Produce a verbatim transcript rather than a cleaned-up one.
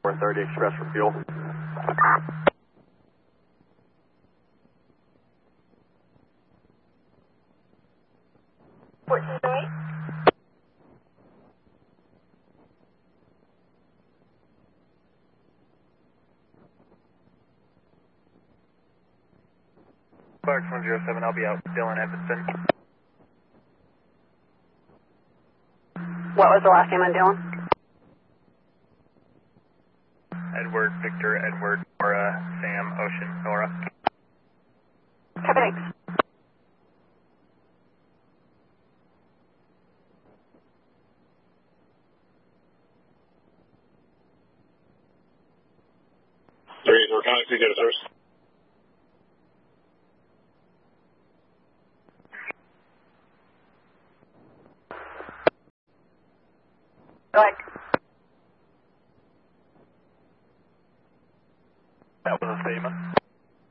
four thirty express for fuel. fourteen oh eight. Clarks one zero seven, I'll be out. Dylan Evanston. What was the last name on Dylan? Edward, Victor, Edward, Nora, Sam, Ocean, Nora. Copy, thanks. Three, we're coming to get a source. Go ahead. That was a statement.